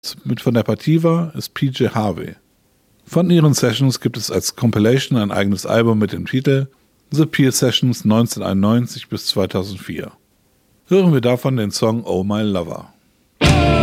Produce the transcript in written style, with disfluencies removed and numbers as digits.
Mit von der Partie war, ist PJ Harvey. Von ihren Sessions gibt es als Compilation ein eigenes Album mit dem Titel The Peel Sessions 1991 bis 2004. Hören wir davon den Song Oh My Lover.